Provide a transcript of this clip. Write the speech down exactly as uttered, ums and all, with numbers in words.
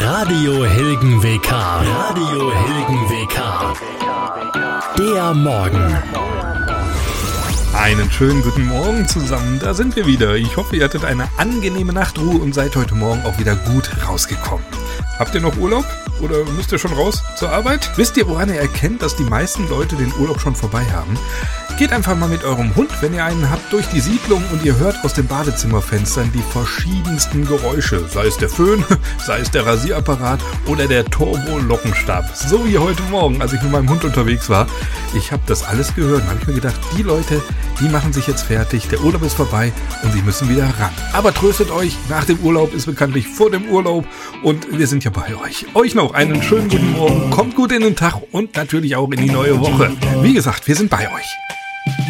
Radio Hilgen W K. Radio Hilgen W K. Der Morgen. Einen schönen guten Morgen zusammen, da sind wir wieder. Ich hoffe, ihr hattet eine angenehme Nachtruhe und seid heute Morgen auch wieder gut rausgekommen. Habt ihr noch Urlaub? Oder müsst ihr schon raus zur Arbeit? Wisst ihr, woran ihr erkennt, dass die meisten Leute den Urlaub schon vorbei haben? Geht einfach mal mit eurem Hund, wenn ihr einen habt, durch die Siedlung und ihr hört aus den Badezimmerfenstern die verschiedensten Geräusche. Sei es der Föhn, sei es der Rasierapparat oder der Turbo-Lockenstab. So wie heute Morgen, als ich mit meinem Hund unterwegs war. Ich habe das alles gehört und habe ich mir gedacht, die Leute, die machen sich jetzt fertig, der Urlaub ist vorbei und sie müssen wieder ran. Aber tröstet euch, nach dem Urlaub ist bekanntlich vor dem Urlaub und wir sind ja bei euch. Euch noch einen schönen guten Morgen, kommt gut in den Tag und natürlich auch in die neue Woche. Wie gesagt, wir sind bei euch.